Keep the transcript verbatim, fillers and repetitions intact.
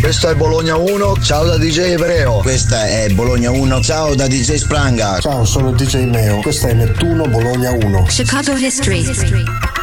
Questo è Bologna uno, ciao da D J Ebreo. Questa è Bologna uno, ciao da D J Spranga. Ciao, sono D J Meo, questa è Nettuno Bologna uno. Chicago History.